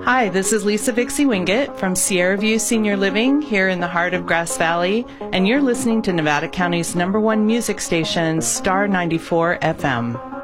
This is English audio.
Hi, this is Lisa Vixie Wingate from Sierra View Senior Living here in the heart of Grass Valley, and you're listening to Nevada County's #1 music station, Star 94 FM.